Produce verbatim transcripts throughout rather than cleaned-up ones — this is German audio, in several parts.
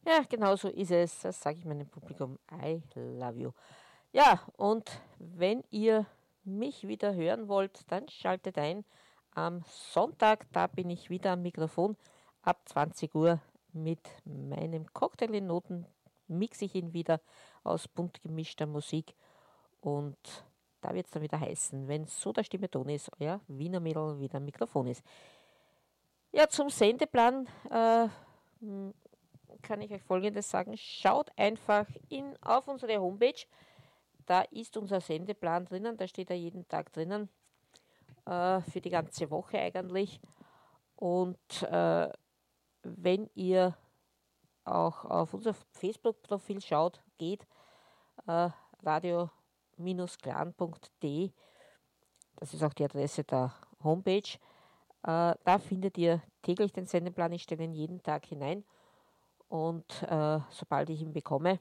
Ja, genau so ist es. Das sage ich meinem Publikum. I love you. Ja, und wenn ihr mich wieder hören wollt, dann schaltet ein am Sonntag. Da bin ich wieder am Mikrofon ab zwanzig Uhr mit meinem Cocktail in Noten. Mixe ich ihn wieder aus bunt gemischter Musik. Und da wird es dann wieder heißen, wenn so der Stimme Ton ist, euer Wiener Mädel wieder am Mikrofon ist. Ja, zum Sendeplan äh, kann ich euch Folgendes sagen. Schaut einfach in, auf unsere Homepage. Da ist unser Sendeplan drinnen. Da steht er jeden Tag drinnen. Äh, für die ganze Woche eigentlich. Und äh, wenn ihr auch auf unser Facebook-Profil schaut, geht, äh, radio clan punkt de, das ist auch die Adresse der Homepage, äh, da findet ihr täglich den Sendeplan. Ich stelle ihn jeden Tag hinein und äh, sobald ich ihn bekomme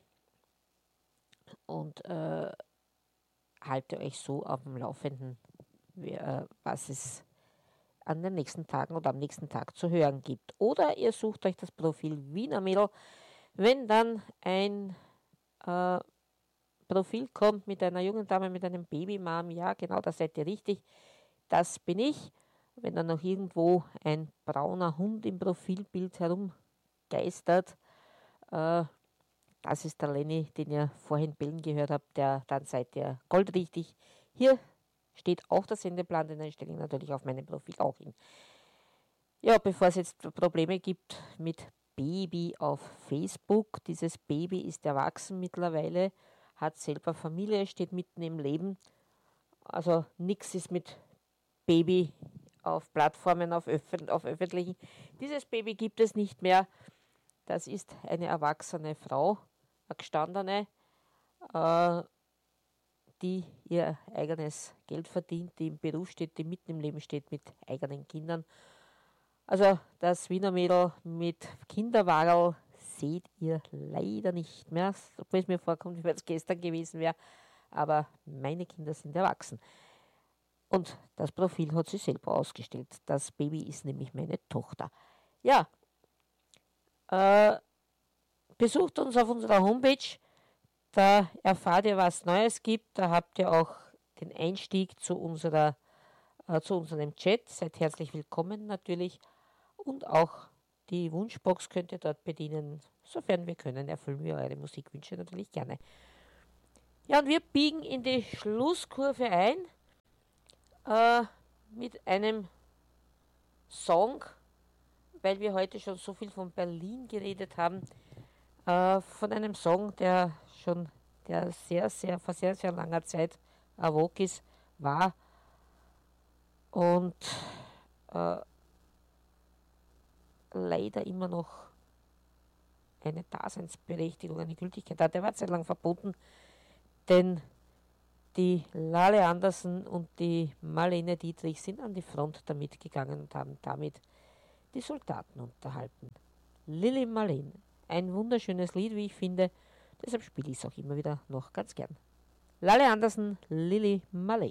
und äh, halte euch so auf dem Laufenden, wie, äh, was es an den nächsten Tagen oder am nächsten Tag zu hören gibt. Oder ihr sucht euch das Profil Wiener Mädel. Wenn dann ein äh, Profil kommt mit einer jungen Dame, mit einem Babymam, ja genau, da seid ihr richtig, das bin ich. Wenn dann noch irgendwo ein brauner Hund im Profilbild herumgeistert, äh, das ist der Lenny, den ihr vorhin bellen gehört habt, der, dann seid ihr goldrichtig. Hier steht auch der Sendeplan, den stelle ich natürlich auf meinem Profil auch hin. Ja, bevor es jetzt Probleme gibt mit Baby auf Facebook, dieses Baby ist erwachsen mittlerweile, hat selber Familie, steht mitten im Leben, also nichts ist mit Baby auf Plattformen, auf, öf- auf öffentlichen. Dieses Baby gibt es nicht mehr, das ist eine erwachsene Frau, eine gestandene, äh, die ihr eigenes Geld verdient, die im Beruf steht, die mitten im Leben steht mit eigenen Kindern. Also das Wiener Mädel mit Kinderwagerl seht ihr leider nicht mehr, obwohl es mir vorkommt, wie wenn es gestern gewesen wäre. Aber meine Kinder sind erwachsen. Und das Profil hat sie selber ausgestellt. Das Baby ist nämlich meine Tochter. Ja, äh, besucht uns auf unserer Homepage. Da erfahrt ihr, was Neues gibt. Da habt ihr auch den Einstieg zu, unserer, äh, zu unserem Chat. Seid herzlich willkommen natürlich. Und auch die Wunschbox könnt ihr dort bedienen. Sofern wir können, erfüllen wir eure Musikwünsche natürlich gerne. Ja, und wir biegen in die Schlusskurve ein äh, mit einem Song, weil wir heute schon so viel von Berlin geredet haben, äh, von einem Song, der schon der sehr, sehr, vor sehr, sehr langer Zeit erwogen ist, war und äh, leider immer noch eine Daseinsberechtigung, eine Gültigkeit hat. Der war zeitlang verboten, denn die Lale Andersen und die Marlene Dietrich sind an die Front damit gegangen und haben damit die Soldaten unterhalten. Lili Marlene, ein wunderschönes Lied, wie ich finde, deshalb spiele ich es auch immer wieder noch ganz gern. Lale Andersen, Lili Marlene.